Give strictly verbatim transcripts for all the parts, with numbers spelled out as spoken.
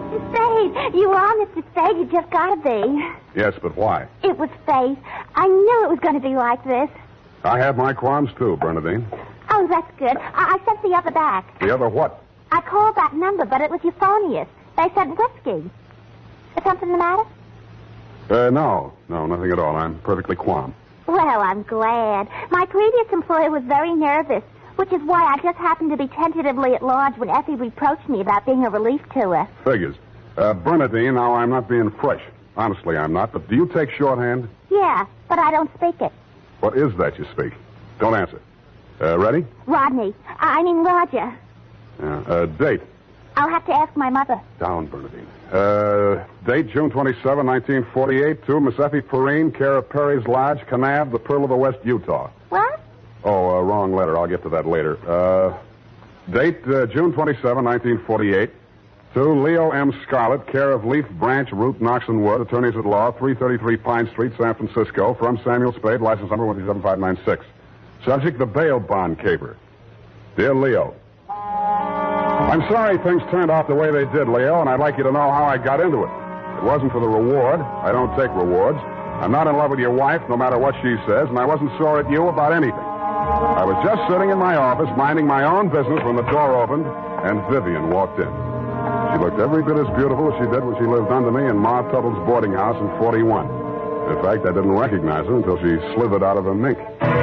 Mister Spade. You are Mister Spade. You just got to be. Yes, but why? It was fate. I knew it was going to be like this. I have my qualms, too, Bernadine. Oh, that's good. I, I sent the other back. The other what? I called that number, but it was euphonious. They said whiskey. Is something the matter? Uh, no. No, nothing at all. I'm perfectly calm. Well, I'm glad. My previous employer was very nervous, which is why I just happened to be tentatively at large when Effie reproached me about being a relief to her. Figures. Uh, Bernadine, now I'm not being fresh. Honestly, I'm not. But do you take shorthand? Yeah, but I don't speak it. What is that you speak? Don't answer. Uh, ready? Rodney. I mean Roger. Yeah. Uh, date. I'll have to ask my mother. Down, Bernadine. Uh, date, June twenty-seventh, nineteen forty-eight, to Miss Effie Perrine, care of Perry's Lodge, Kanab, the Pearl of the West, Utah. What? Oh, uh, wrong letter. I'll get to that later. Uh, date, uh, June twenty-seventh, nineteen forty-eight, to Leo M. Scarlett, care of Leaf Branch, Root, Knox and Wood, attorneys at law, three thirty-three Pine Street, San Francisco, from Samuel Spade, license number one seven five nine six. Subject, the bail bond caper. Dear Leo, I'm sorry things turned out the way they did, Leo, and I'd like you to know how I got into it. It wasn't for the reward. I don't take rewards. I'm not in love with your wife, no matter what she says, and I wasn't sore at you about anything. I was just sitting in my office, minding my own business, when the door opened, and Vivian walked in. She looked every bit as beautiful as she did when she lived under me in Ma Tuttle's boarding house in forty-one. In fact, I didn't recognize her until she slithered out of her mink.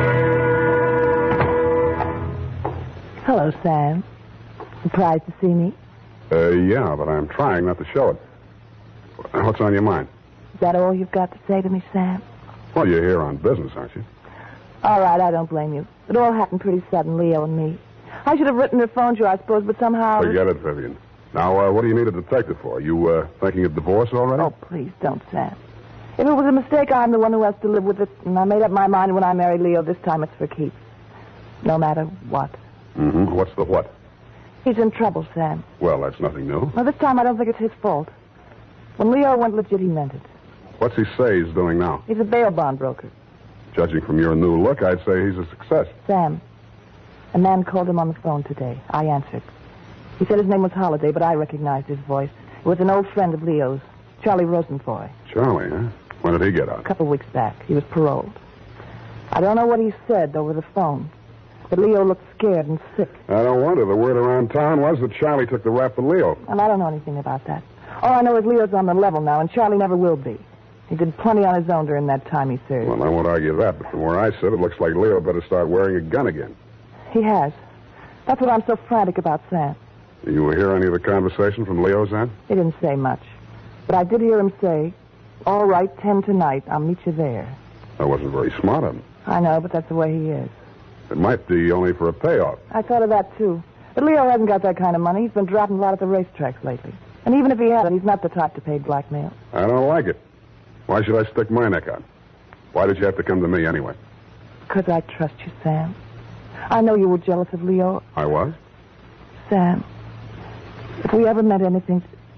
Hello, Sam. Surprised to see me? Uh, yeah, but I'm trying not to show it. What's on your mind? Is that all you've got to say to me, Sam? Well, you're here on business, aren't you? All right, I don't blame you. It all happened pretty sudden, Leo and me. I should have written or phoned you, I suppose, but somehow... Forget it, Vivian. Now, uh, what do you need a detective for? You uh, thinking of divorce already? Oh, please don't, Sam. If it was a mistake, I'm the one who has to live with it, and I made up my mind when I married Leo. This time it's for keeps. No matter what. Mm-hmm. What's the what? He's in trouble, Sam. Well, that's nothing new. Well, this time I don't think it's his fault. When Leo went legit, he meant it. What's he say he's doing now? He's a bail bond broker. Judging from your new look, I'd say he's a success. Sam, a man called him on the phone today. I answered. He said his name was Holiday, but I recognized his voice. It was an old friend of Leo's, Charlie Rosenfoy. Charlie, huh? When did he get out? A couple of weeks back. He was paroled. I don't know what he said over the phone, but Leo looked scared and sick. I don't wonder. The word around town was that Charlie took the rap for Leo. And I don't know anything about that. All I know is Leo's on the level now, and Charlie never will be. He did plenty on his own during that time he served. Well, I won't argue that, but from where I sit, it looks like Leo better start wearing a gun again. He has. That's what I'm so frantic about, Sam. You hear any of the conversation from Leo's end? He didn't say much. But I did hear him say, all right, ten tonight. I'll meet you there. That wasn't very smart of him. I know, but that's the way he is. It might be only for a payoff. I thought of that, too. But Leo hasn't got that kind of money. He's been dropping a lot at the racetracks lately. And even if he hadn't, he's not the type to pay blackmail. I don't like it. Why should I stick my neck out? Why did you have to come to me anyway? Because I trust you, Sam. I know you were jealous of Leo. I was? Sam, if we ever meant anything...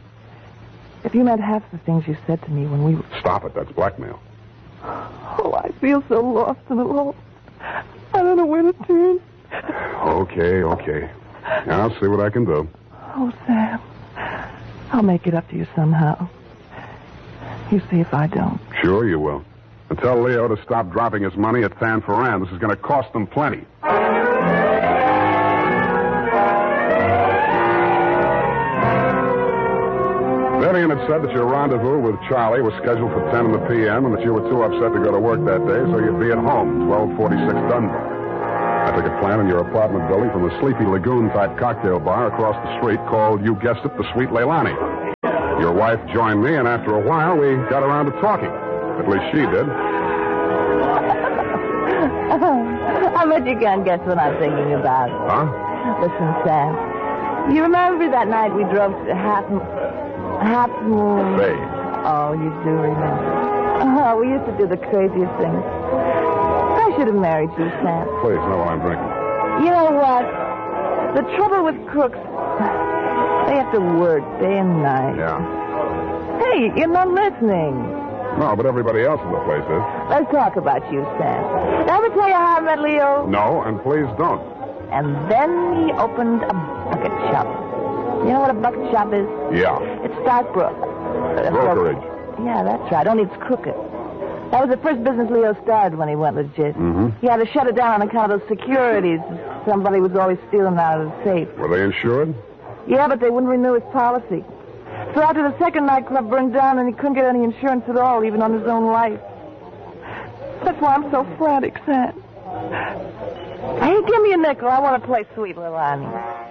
If you meant half the things you said to me when we... Stop it. That's blackmail. Oh, I feel so lost and alone. I don't know where to turn. Okay, okay. I'll see what I can do. Oh, Sam. I'll make it up to you somehow. You see if I don't. Sure you will. And tell Leo to stop dropping his money at San Ferran. This is going to cost them plenty. Vivian had said that your rendezvous with Charlie was scheduled for ten in the p m and that you were too upset to go to work that day, so you'd be at home, twelve forty-six Dunbar. I took a plan in your apartment building from a Sleepy Lagoon-type cocktail bar across the street called, you guessed it, the Sweet Leilani. Your wife joined me, and after a while, we got around to talking. At least she did. I bet you can't guess what I'm thinking about. Huh? Listen, Sam. You remember that night we drove to Half... Half Moon... Bay. Oh, you do remember. Oh, we used to do the craziest things. I should have married you, Sam. Please, know what I'm drinking. You know what? The trouble with crooks... They have to work day and night. Yeah. Hey, you're not listening. No, but everybody else in the place is. Let's talk about you, Sam. Did I ever tell you how I met Leo? No, and please don't. And then he opened a bucket shop. You know what a bucket shop is? Yeah. It's stockbroker. Uh, Brokerage. Yeah, that's right. Only it's crooked. That was the first business Leo started when he went legit. Mm-hmm. He had to shut it down on account of those securities. Somebody was always stealing out of the safe. Were they insured? Yeah, but they wouldn't renew his policy. So after the second nightclub burned down, and he couldn't get any insurance at all, even on his own life. That's why I'm so frantic, Sam. Hey, give me a nickel. I want to play Sweet Little Annie.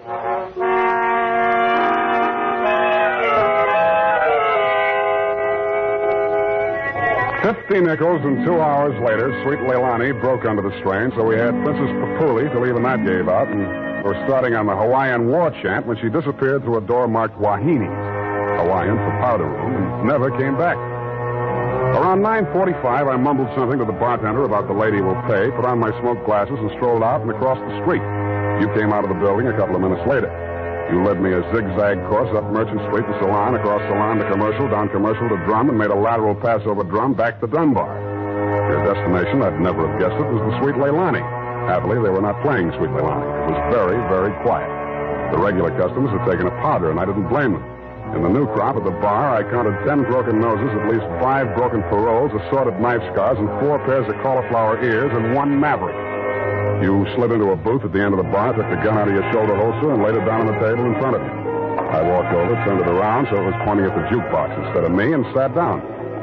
Fifty nickels, and two hours later, Sweet Leilani broke under the strain, so we had Princess Papuli till even that gave out, and we're starting on the Hawaiian war chant when she disappeared through a door marked Wahines, Hawaiian for powder room, and never came back. Around nine forty-five, I mumbled something to the bartender about the lady will pay, put on my smoke glasses, and strolled out and across the street. You came out of the building a couple of minutes later. You led me a zigzag course up Merchant Street to Salon, across Salon to Commercial, down Commercial to Drum, and made a lateral pass over Drum back to Dunbar. Your destination, I'd never have guessed it, was the Sweet Leilani. Happily, they were not playing Sweet Leilani. It was very, very quiet. The regular customers had taken a powder, and I didn't blame them. In the new crop at the bar, I counted ten broken noses, at least five broken paroles, assorted knife scars, and four pairs of cauliflower ears, and one maverick. You slid into a booth at the end of the bar, took the gun out of your shoulder holster, and laid it down on the table in front of you. I walked over, turned it around so it was pointing at the jukebox instead of me, and sat down.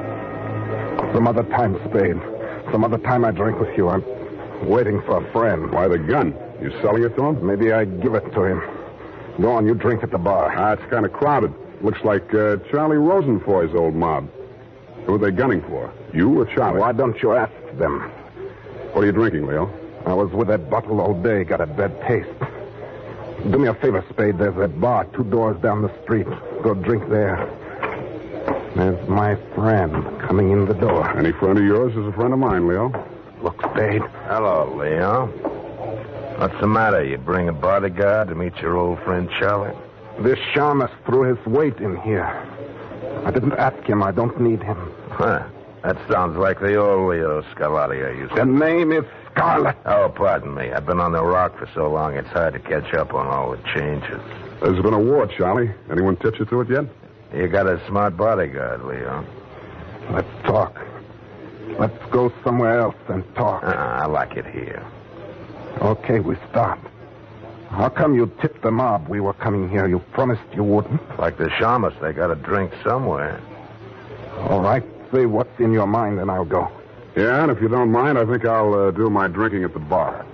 Some other time, Spade. Some other time I drink with you. I'm waiting for a friend. Why the gun? You selling it to him? Maybe I give it to him. Go on, you drink at the bar. Ah, it's kind of crowded. Looks like uh, Charlie Rosenfoy's old mob. Who are they gunning for? You or Charlie? Why don't you ask them? What are you drinking, Leo? I was with that bottle all day, got a bad taste. Do me a favor, Spade. There's that bar two doors down the street. Go drink there. There's my friend coming in the door. Any friend of yours is a friend of mine, Leo. Look, Spade. Hello, Leo. What's the matter? You bring a bodyguard to meet your old friend Charlie? This shamus threw his weight in here. I didn't ask him. I don't need him. Huh. That sounds like the old Leo Scarlatti I used to... The name is Scarlet. Oh, pardon me. I've been on the rock for so long, it's hard to catch up on all the changes. There's been a war, Charlie. Anyone tip you to it yet? You got a smart bodyguard, Leo. Let's talk. Let's go somewhere else and talk. Uh, I like it here. Okay, we start. How come you tipped the mob we were coming here? You promised you wouldn't. Like the shamus, they got to drink somewhere. All right. Say what's in your mind, and I'll go. Yeah, and if you don't mind, I think I'll uh, do my drinking at the bar.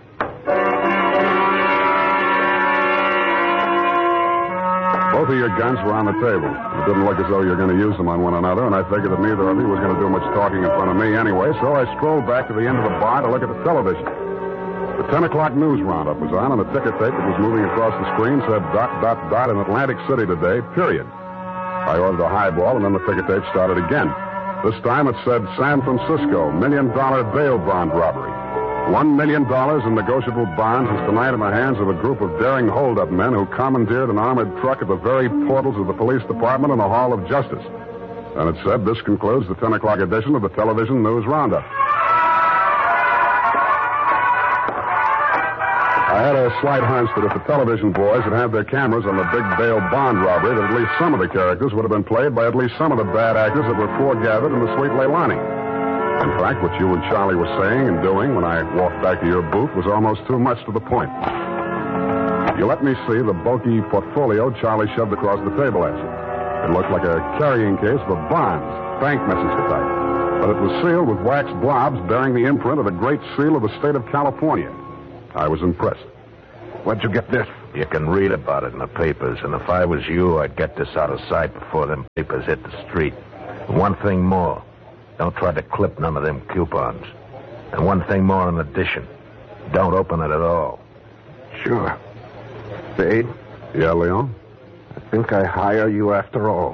Both of your guns were on the table. It didn't look as though you were going to use them on one another, and I figured that neither of you was going to do much talking in front of me anyway, so I strolled back to the end of the bar to look at the television. The ten o'clock news roundup was on, and the ticker tape that was moving across the screen said dot, dot, dot in Atlantic City today, period. I ordered a highball, and then the ticker tape started again. This time it said San Francisco, million-dollar bail bond robbery. One million dollars in negotiable bonds is tonight in the hands of a group of daring hold-up men who commandeered an armored truck at the very portals of the police department and the Hall of Justice. And it said, this concludes the ten o'clock edition of the Television News Roundup. I had a slight hunch that if the television boys had had their cameras on the big bail bond robbery, that at least some of the characters would have been played by at least some of the bad actors that were foregathered in the Sweet Leilani. In fact, what you and Charlie were saying and doing when I walked back to your booth was almost too much to the point. You let me see the bulky portfolio Charlie shoved across the table at you. It looked like a carrying case for bonds, bank messenger type. But it was sealed with wax blobs bearing the imprint of the Great Seal of the state of California. I was impressed. Where'd you get this? You can read about it in the papers, and if I was you, I'd get this out of sight before them papers hit the street. And one thing more. Don't try to clip none of them coupons. And one thing more in addition. Don't open it at all. Sure. Spade? Yeah, Leon? I think I hire you after all.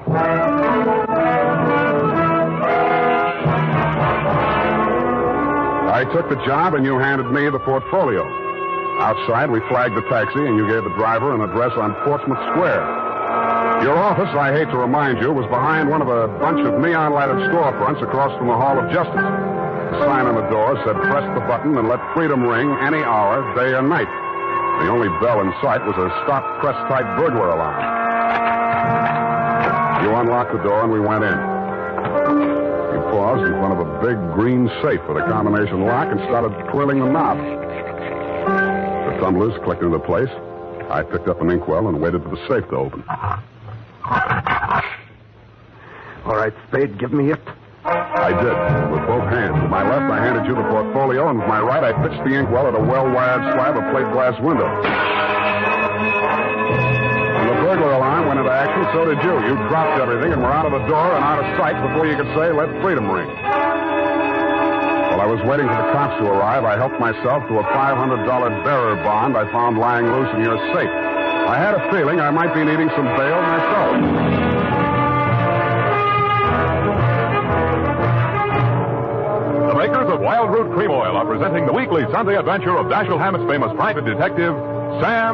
I took the job, and you handed me the portfolio. Outside, we flagged the taxi, and you gave the driver an address on Portsmouth Square. Your office, I hate to remind you, was behind one of a bunch of neon-lighted storefronts across from the Hall of Justice. The sign on the door said, press the button and let freedom ring any hour, day or night. The only bell in sight was a stop-press-type burglar alarm. unlocked the door, and we went in. He paused in front of a big green safe with a combination lock and started twirling the knob. The tumblers clicked into place. I picked up an inkwell and waited for the safe to open. All right, Spade, give me it. I did, with both hands. With my left, I handed you the portfolio, and with my right, I pitched the inkwell at a well-wired slab of plate glass window. When the burglar alarm went into action, so did you. You dropped everything and were out of the door and out of sight before you could say, "Let freedom ring." While I was waiting for the cops to arrive, I helped myself to a five hundred dollars bearer bond I found lying loose in your safe. I had a feeling I might be needing some bail myself. The makers of Wild Root Cream Oil are presenting the weekly Sunday adventure of Dashiell Hammett's famous private detective, Sam